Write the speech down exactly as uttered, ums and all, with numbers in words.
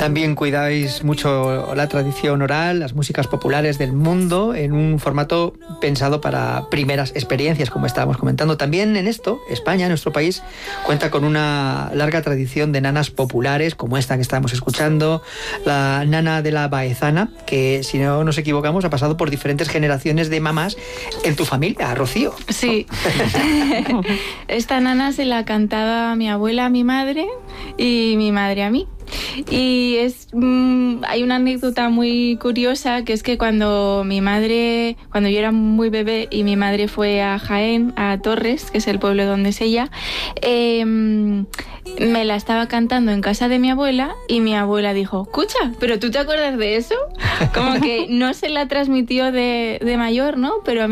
También cuidáis mucho la tradición oral, las músicas populares del mundo, en un formato pensado para primeras experiencias, como estábamos comentando. También en esto, España, nuestro país, cuenta con una larga tradición de nanas populares, como esta que estamos escuchando, la nana de la Baezana, que, si no nos equivocamos, ha pasado por diferentes generaciones de mamás en tu familia, Rocío. Sí. Esta nana se la cantaba mi abuela a mi madre y mi madre a mí. Y es mmm, hay una anécdota muy curiosa, que es que cuando mi madre, cuando yo era muy bebé y mi madre fue a Jaén, a Torres, que es el pueblo donde es ella, eh, me la estaba cantando en casa de mi abuela y mi abuela dijo: escucha, ¿pero tú te acuerdas de eso? Como que no se la transmitió de, de mayor, ¿no? Pero a mí